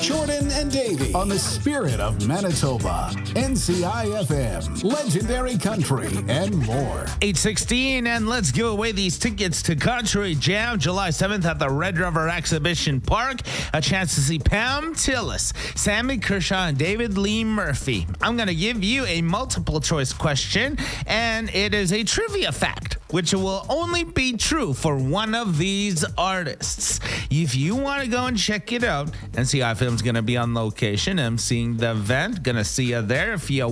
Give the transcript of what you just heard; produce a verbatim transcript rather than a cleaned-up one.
Jordan and Davey on the Spirit of Manitoba, N C I F M, Legendary Country, and more. eight sixteen, and let's give away these tickets to Country Jam July seventh at the Red River Exhibition Park. A chance to see Pam Tillis, Sammy Kershaw, and David Lee Murphy. I'm going to give you a multiple choice question, and it is a trivia fact, which will only be true for one of these artists. If you want to go and check it out, N C I F M is going to be on location emceeing the event. Going to see you there. If you